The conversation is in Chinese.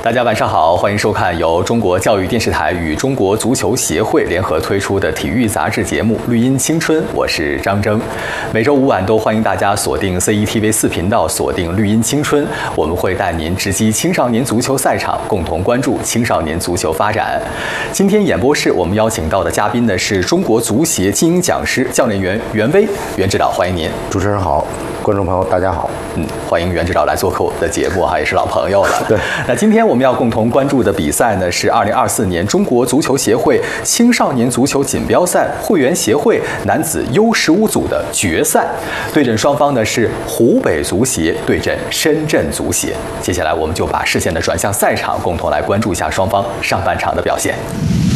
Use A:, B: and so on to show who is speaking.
A: 大家晚上好，欢迎收看由中国教育电视台与中国足球协会联合推出的体育杂志节目《绿茵青春》，我是张征。每周五晚都欢迎大家锁定 CETV4频道，锁定《绿茵青春》，我们会带您直击青少年足球赛场，共同关注青少年足球发展。今天演播室我们邀请到的嘉宾呢是中国足协金鹰讲师、教练员袁威，袁指导，欢迎您。
B: 主持人好，观众朋友大家好。
A: 欢迎袁指导来做客我们的节目也是老朋友了。
B: 对，
A: 那今天我们要共同关注的比赛呢是2024年中国足球协会青少年足球锦标赛会员协会男子 U15组的决赛，对阵双方呢是湖北足协对阵深圳足协。接下来我们就把视线的转向赛场，共同来关注一下双方上半场的表现。